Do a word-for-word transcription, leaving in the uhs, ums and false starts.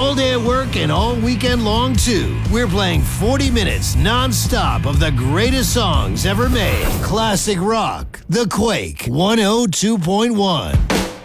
all day at work and all weekend long, too. We're playing forty minutes non-stop of the greatest songs ever made. Classic rock. The Quake one oh two point one.